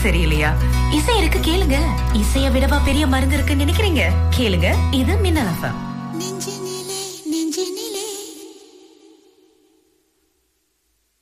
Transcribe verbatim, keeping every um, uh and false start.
சரியில்லையா? இசை இருக்கு, கேளுங்க. இசைய விடவா பெரிய மருந்து இருக்குன்னு நினைக்கிறீங்க? கேளுங்க, இது மின்னல் எஃப்எம்.